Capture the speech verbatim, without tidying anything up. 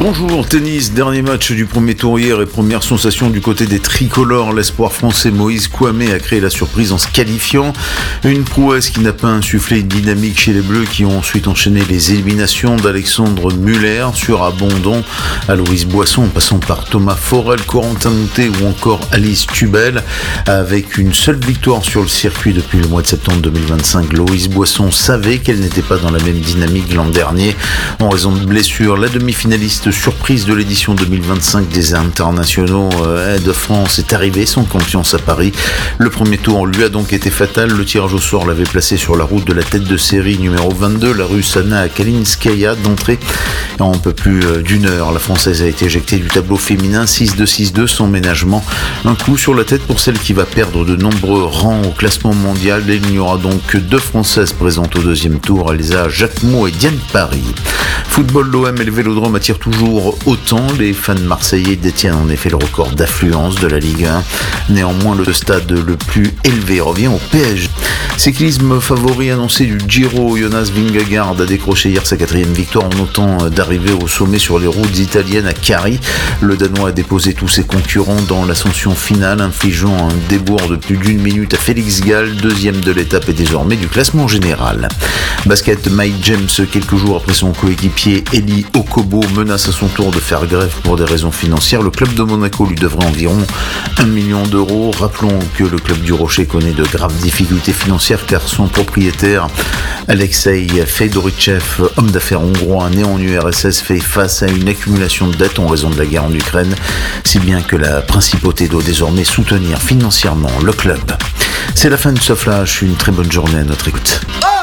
Bonjour, tennis, dernier match du premier tour hier et première sensation du côté des tricolores. L'espoir français Moïse Kouamé a créé la surprise en se qualifiant. Une prouesse qui n'a pas insufflé une dynamique chez les Bleus qui ont ensuite enchaîné les éliminations d'Alexandre Muller sur Abondon, Aloïs Boisson, en passant par Thomas Forel, Corentin Moutet ou encore Alice Tubel. Avec une seule victoire sur le circuit depuis le mois de septembre deux mille vingt-cinq, Aloïs Boisson savait qu'elle n'était pas dans la même dynamique l'an dernier. En raison de blessures, la demi-finaliste surprise de l'édition deux mille vingt-cinq des internationaux euh, de France est arrivée sans confiance à Paris. Le premier tour lui a donc été fatal. Le tirage au sort l'avait placé sur la route de la tête de série numéro vingt-deux, la Russe Anna Kalinskaya, d'entrée en un peu plus d'une heure. La Française a été éjectée du tableau féminin six deux six deux sans ménagement. Un coup sur la tête pour celle qui va perdre de nombreux rangs au classement mondial. Et il n'y aura donc que deux Françaises présentes au deuxième tour, Elsa Jacquemot et Diane Paris. Football, l'O M et le Vélodrome attirent toujours autant. Les fans marseillais détiennent en effet le record d'affluence de la Ligue un. Néanmoins, le stade le plus élevé revient au P S G. Cyclisme favori annoncé du Giro, Jonas Vingegaard a décroché hier sa quatrième victoire en tentant d'arriver au sommet sur les routes italiennes à Cari. Le Danois a déposé tous ses concurrents dans l'ascension finale, infligeant un débours de plus d'une minute à Félix Gall, deuxième de l'étape et désormais du classement général. Basket, Mike James, quelques jours après son coéquipier Eli Okobo, menace à son tour de faire grève pour des raisons financières. Le club de Monaco lui devrait environ un million d'euros. Rappelons que le club du Rocher connaît de graves difficultés financières car son propriétaire Alexei Fedorichev, homme d'affaires hongrois né en U R S S, fait face à une accumulation de dettes en raison de la guerre en Ukraine, si bien que la principauté doit désormais soutenir financièrement le club. C'est la fin de ce flash, une très bonne journée à notre écoute.